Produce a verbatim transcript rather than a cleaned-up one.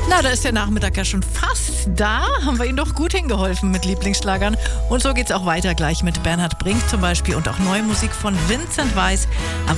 Na, da ist der Nachmittag ja schon fast da. Haben wir Ihnen doch gut hingeholfen mit Lieblingsschlagern. Und so geht's auch weiter gleich mit Bernhard Brink zum Beispiel und auch neue Musik von Vincent Weiss.